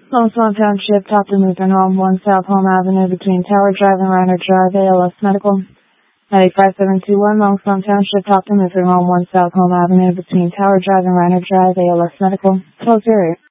Longslaw Township, Topton Lutheran Home, 1 South Home Avenue between Tower Drive and Reiner Drive, ALS Medical. 95721, Longslaw Township, Topton Lutheran Home, 1 South Home Avenue between Tower Drive and Reiner Drive, ALS Medical. Close area.